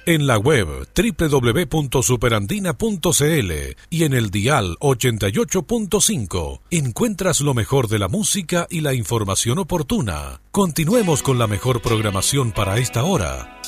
En la web www.superandina.cl y en el dial 88.5 encuentras lo mejor de la música y la información oportuna. Continuemos con la mejor programación para esta hora.